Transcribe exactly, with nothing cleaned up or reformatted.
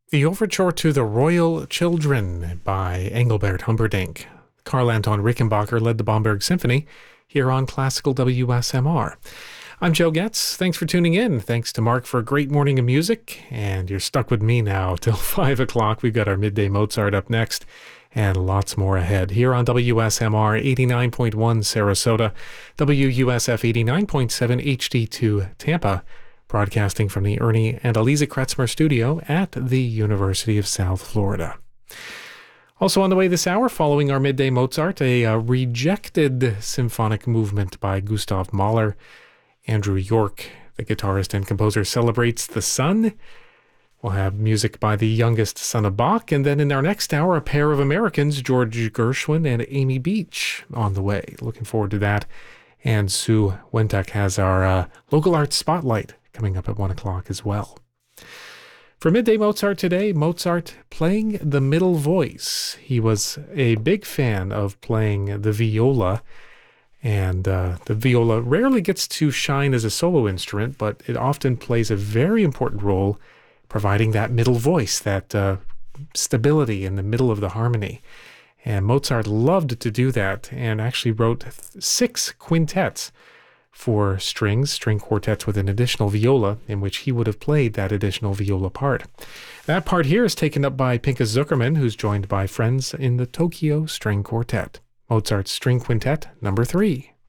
The Overture to the Royal Children by Engelbert Humperdinck. Carl Anton Rickenbacker led the Bamberg Symphony here on Classical W S M R. I'm Joe Getz. Thanks for tuning in. Thanks to Mark for a great morning of music. And you're stuck with me now till five o'clock. We've got our Midday Mozart up next and lots more ahead here on W S M R eighty-nine point one Sarasota, W U S F eighty-nine point seven H D two Tampa, broadcasting from the Ernie and Eliza Kretzmer studio at the University of South Florida. Also on the way this hour, following our Midday Mozart, a uh, rejected symphonic movement by Gustav Mahler. Andrew York, the guitarist and composer, celebrates the sun. We'll have music by the youngest son of Bach, and then in our next hour, a pair of Americans, George Gershwin and Amy Beach, on the way. Looking forward to that. And Sue Wentek has our uh, local arts spotlight coming up at one o'clock as well. For Midday Mozart today, Mozart playing the middle voice. He was a big fan of playing the viola, and uh, the viola rarely gets to shine as a solo instrument, but it often plays a very important role providing that middle voice, that uh, stability in the middle of the harmony. And Mozart loved to do that and actually wrote six quintets for strings, string quartets with an additional viola, in which he would have played that additional viola part. That part here is taken up by Pinchas Zuckerman, who's joined by friends in the Tokyo String Quartet. Mozart's String Quintet number three.